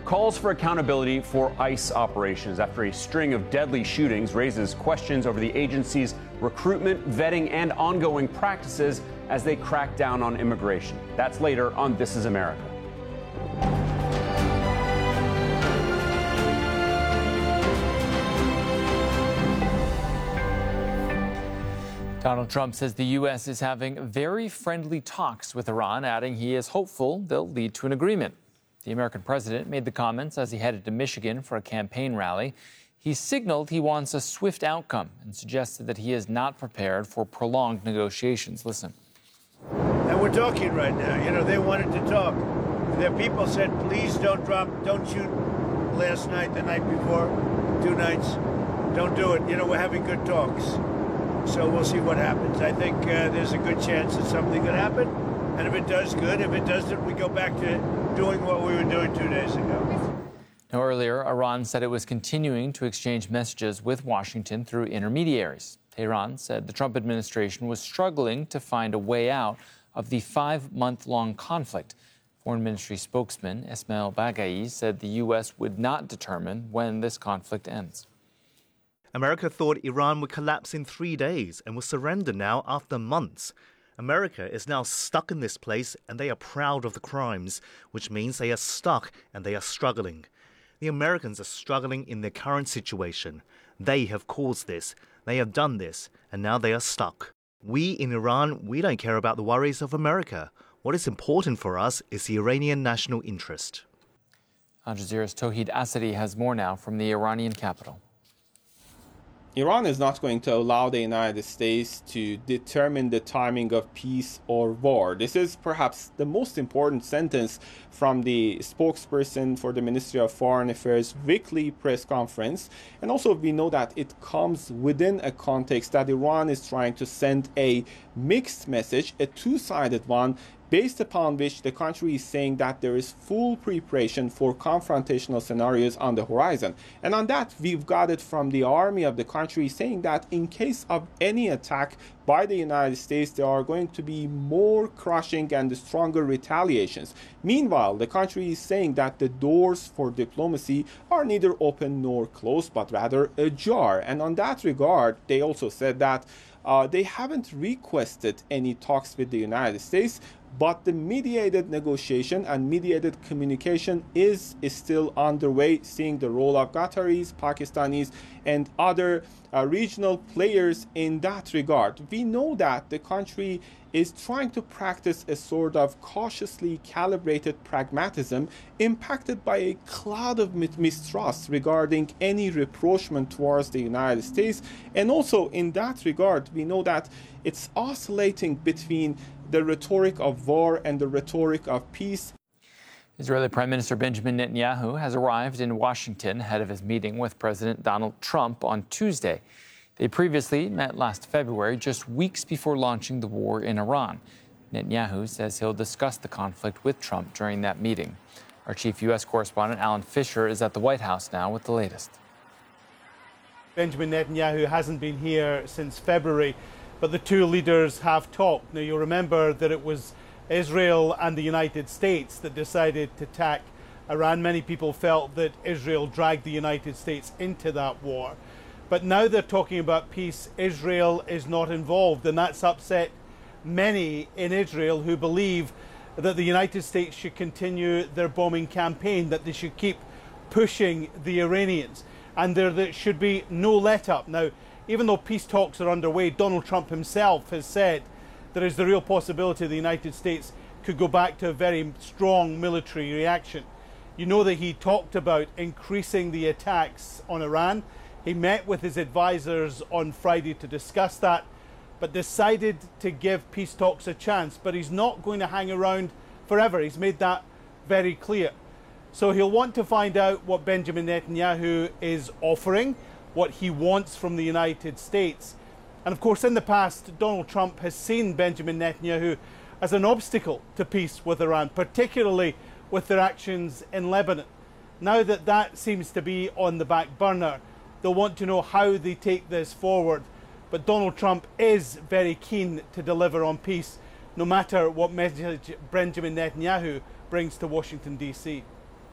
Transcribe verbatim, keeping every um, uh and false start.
calls for accountability for ICE operations after a string of deadly shootings raises questions over the agency's recruitment, vetting, and ongoing practices as they crack down on immigration. That's later on This Is America. Donald Trump says the U S is having very friendly talks with Iran, adding he is hopeful they'll lead to an agreement. The American president made the comments as he headed to Michigan for a campaign rally. He signaled he wants a swift outcome and suggested that he is not prepared for prolonged negotiations. Listen. And we're talking right now. You know, they wanted to talk. Their people said, please don't drop, don't shoot last night, the night before, two nights. Don't do it. You know, we're having good talks. So we'll see what happens. I think uh, there's a good chance that something could happen. And if it does, good. If it doesn't, we go back to doing what we were doing two days ago. Now, earlier, Iran said it was continuing to exchange messages with Washington through intermediaries. Tehran said the Trump administration was struggling to find a way out of the five-month-long conflict. Foreign Ministry spokesman Esmail Baghai said the U S would not determine when this conflict ends. America thought Iran would collapse in three days and will surrender now after months. America is now stuck in this place and they are proud of the crimes, which means they are stuck and they are struggling. The Americans are struggling in their current situation. They have caused this, they have done this, and now they are stuck. We in Iran, we don't care about the worries of America. What is important for us is the Iranian national interest. Al Jazeera's Tauhid Asadi has more now from the Iranian capital. Iran is not going to allow the United States to determine the timing of peace or war. This is perhaps the most important sentence from the spokesperson for the Ministry of Foreign Affairs weekly press conference. And also we know that it comes within a context that Iran is trying to send a mixed message, a two-sided one, based upon which the country is saying that there is full preparation for confrontational scenarios on the horizon. And on that, we've got it from the army of the country saying that in case of any attack by the United States, there are going to be more crushing and stronger retaliations. Meanwhile, the country is saying that the doors for diplomacy are neither open nor closed, but rather ajar. And on that regard, they also said that uh, they haven't requested any talks with the United States, but the mediated negotiation and mediated communication is, is still underway, seeing the role of Qataris, Pakistanis, and other uh, regional players in that regard. We know that the country is trying to practice a sort of cautiously calibrated pragmatism impacted by a cloud of mistrust regarding any rapprochement towards the United States. And also in that regard, we know that it's oscillating between the rhetoric of war and the rhetoric of peace. Israeli Prime Minister Benjamin Netanyahu has arrived in Washington ahead of his meeting with President Donald Trump on Tuesday. They previously met last February, just weeks before launching the war in Iran. Netanyahu says he'll discuss the conflict with Trump during that meeting. Our chief U S correspondent, Alan Fisher, is at the White House now with the latest. Benjamin Netanyahu hasn't been here since February, but the two leaders have talked. Now, you'll remember that it was Israel and the United States that decided to attack Iran. Many people felt that Israel dragged the United States into that war. But now they're talking about peace. Israel is not involved, and that's upset many in Israel who believe that the United States should continue their bombing campaign, that they should keep pushing the Iranians, and there, there should be no let-up. Now, even though peace talks are underway, Donald Trump himself has said there is the real possibility the United States could go back to a very strong military reaction. You know that he talked about increasing the attacks on Iran. He met with his advisors on Friday to discuss that, but decided to give peace talks a chance. But he's not going to hang around forever. He's made that very clear. So he'll want to find out what Benjamin Netanyahu is offering, what he wants from the United States. And of course, in the past, Donald Trump has seen Benjamin Netanyahu as an obstacle to peace with Iran, particularly with their actions in Lebanon. Now that that seems to be on the back burner, they'll want to know how they take this forward. But Donald Trump is very keen to deliver on peace, no matter what message Benjamin Netanyahu brings to Washington, D C